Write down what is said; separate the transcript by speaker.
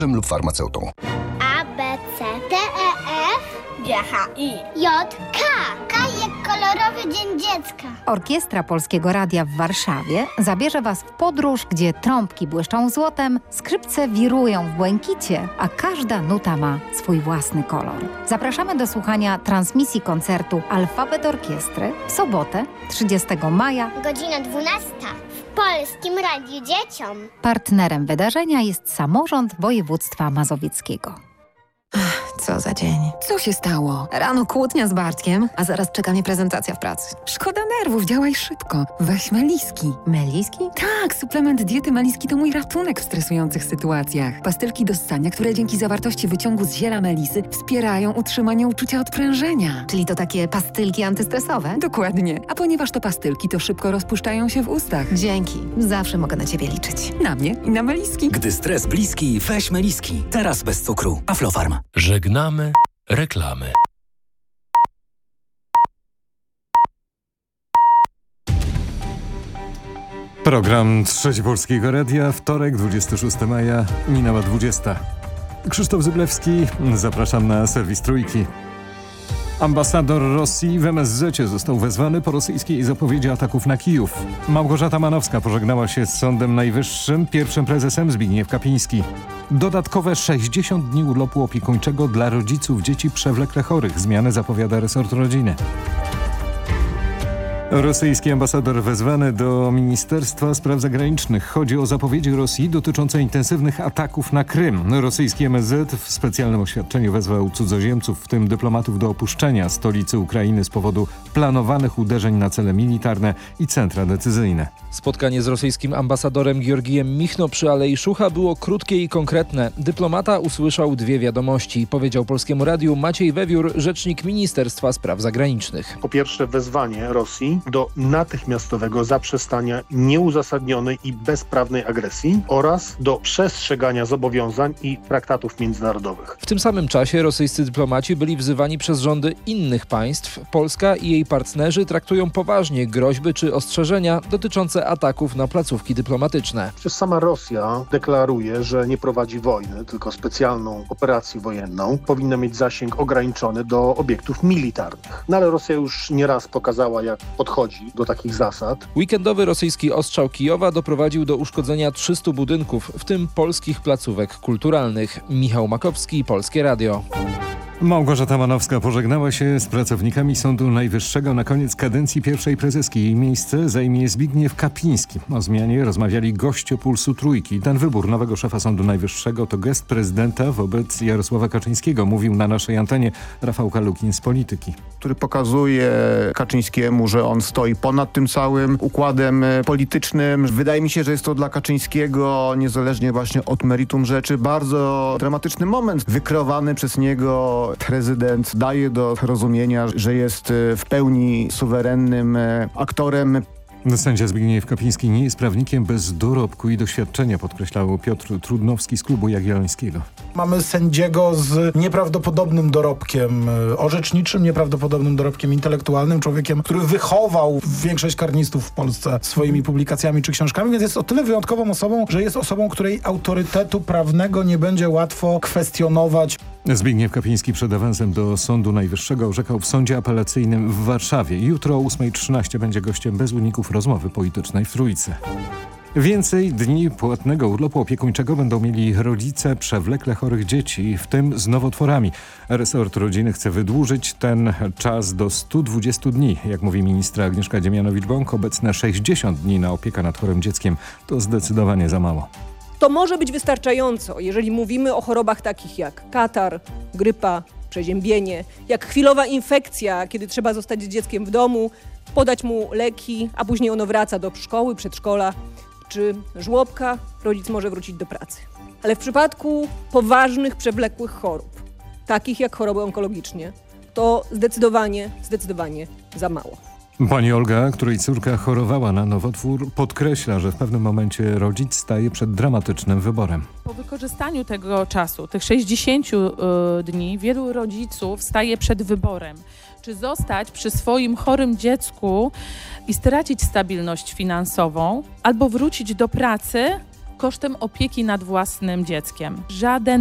Speaker 1: lub farmaceutą.
Speaker 2: A, B, C, D, E, F, G, H, I, J, K. K jak kolorowy dzień dziecka.
Speaker 3: Orkiestra Polskiego Radia w Warszawie zabierze Was w podróż, gdzie trąbki błyszczą złotem, skrzypce wirują w błękicie, a każda nuta ma swój własny kolor. Zapraszamy do słuchania transmisji koncertu Alfabet Orkiestry w sobotę 30 maja.
Speaker 2: Godzina 12 w Polskim Radiu Dzieciom.
Speaker 3: Partnerem wydarzenia jest samorząd województwa mazowieckiego.
Speaker 4: Co za dzień. Co się stało? Rano kłótnia z Bartkiem, a zaraz czeka mnie prezentacja w pracy. Szkoda nerwów, działaj szybko. Weź Meliski.
Speaker 3: Meliski?
Speaker 4: Tak, suplement diety Meliski to mój ratunek w stresujących sytuacjach. Pastylki do ssania, które dzięki zawartości wyciągu z ziela melisy wspierają utrzymanie uczucia odprężenia.
Speaker 3: Czyli to takie pastylki antystresowe?
Speaker 4: Dokładnie. A ponieważ to pastylki, to szybko rozpuszczają się w ustach.
Speaker 3: Dzięki. Zawsze mogę na Ciebie liczyć.
Speaker 4: Na mnie i na Meliski.
Speaker 5: Gdy stres bliski, weź Meliski. Teraz bez cukru. Aflofarm.
Speaker 6: Żegnamy reklamy.
Speaker 7: Program Trzeci Polskiego Radia, wtorek, 26 maja, minęła 20. Krzysztof Zyblewski, zapraszam na serwis Trójki. Ambasador Rosji w MSZ został wezwany po rosyjskiej zapowiedzi ataków na Kijów. Małgorzata Manowska pożegnała się z Sądem Najwyższym, pierwszym prezesem Zbigniew Kapiński. Dodatkowe 60 dni urlopu opiekuńczego dla rodziców dzieci przewlekle chorych. Zmianę zapowiada resort rodziny. Rosyjski ambasador wezwany do Ministerstwa Spraw Zagranicznych. Chodzi o zapowiedzi Rosji dotyczące intensywnych ataków na Krym. Rosyjski MSZ w specjalnym oświadczeniu wezwał cudzoziemców, w tym dyplomatów, do opuszczenia stolicy Ukrainy z powodu planowanych uderzeń na cele militarne i centra decyzyjne.
Speaker 8: Spotkanie z rosyjskim ambasadorem Georgijem Michno przy Alei Szucha było krótkie i konkretne. Dyplomata usłyszał dwie wiadomości. Powiedział Polskiemu Radiu Maciej Wewiór, rzecznik Ministerstwa Spraw Zagranicznych.
Speaker 9: Po pierwsze, wezwanie Rosji do natychmiastowego zaprzestania nieuzasadnionej i bezprawnej agresji oraz do przestrzegania zobowiązań i traktatów międzynarodowych.
Speaker 8: W tym samym czasie rosyjscy dyplomaci byli wzywani przez rządy innych państw. Polska i jej partnerzy traktują poważnie groźby czy ostrzeżenia dotyczące ataków na placówki dyplomatyczne.
Speaker 9: Przecież sama Rosja deklaruje, że nie prowadzi wojny, tylko specjalną operację wojenną. Powinna mieć zasięg ograniczony do obiektów militarnych. No ale Rosja już nieraz pokazała, jak podchodzi do takich zasad.
Speaker 8: Weekendowy rosyjski ostrzał Kijowa doprowadził do uszkodzenia 300 budynków, w tym polskich placówek kulturalnych. Michał Makowski, Polskie Radio.
Speaker 7: Małgorzata Manowska pożegnała się z pracownikami Sądu Najwyższego na koniec kadencji pierwszej prezeski. Jej miejsce zajmie Zbigniew Kapiński. O zmianie rozmawiali goście Pulsu Trójki. Ten wybór nowego szefa Sądu Najwyższego to gest prezydenta wobec Jarosława Kaczyńskiego, mówił na naszej antenie Rafał Kalukin z Polityki.
Speaker 10: Który pokazuje Kaczyńskiemu, że on stoi ponad tym całym układem politycznym. Wydaje mi się, że jest to dla Kaczyńskiego, niezależnie właśnie od meritum rzeczy, bardzo dramatyczny moment wykreowany przez niego. Prezydent daje do rozumienia, że jest w pełni suwerennym aktorem.
Speaker 7: Sędzia Zbigniew Kapiński nie jest prawnikiem bez dorobku i doświadczenia, podkreślał Piotr Trudnowski z Klubu Jagiellońskiego.
Speaker 11: Mamy sędziego z nieprawdopodobnym dorobkiem orzeczniczym, nieprawdopodobnym dorobkiem intelektualnym, człowiekiem, który wychował większość karnistów w Polsce swoimi publikacjami czy książkami, więc jest o tyle wyjątkową osobą, że jest osobą, której autorytetu prawnego nie będzie łatwo kwestionować.
Speaker 7: Zbigniew Kapiński przed awansem do Sądu Najwyższego orzekał w Sądzie Apelacyjnym w Warszawie. Jutro o 8:13 będzie gościem bez uników rozmowy politycznej w Trójce. Więcej dni płatnego urlopu opiekuńczego będą mieli rodzice przewlekle chorych dzieci, w tym z nowotworami. Resort rodziny chce wydłużyć ten czas do 120 dni. Jak mówi ministra Agnieszka Dziemianowicz-Bąk, obecne 60 dni na opiekę nad chorym dzieckiem to zdecydowanie za mało.
Speaker 12: To może być wystarczająco, jeżeli mówimy o chorobach takich jak katar, grypa, przeziębienie, jak chwilowa infekcja, kiedy trzeba zostać z dzieckiem w domu, podać mu leki, a później ono wraca do szkoły, przedszkola, czy żłobka, rodzic może wrócić do pracy. Ale w przypadku poważnych, przewlekłych chorób, takich jak choroby onkologiczne, to zdecydowanie za mało.
Speaker 7: Pani Olga, której córka chorowała na nowotwór, podkreśla, że w pewnym momencie rodzic staje przed dramatycznym wyborem.
Speaker 13: Po wykorzystaniu tego czasu, tych 60 dni, wielu rodziców staje przed wyborem, czy zostać przy swoim chorym dziecku i stracić stabilność finansową, albo wrócić do pracy, kosztem opieki nad własnym dzieckiem. Żaden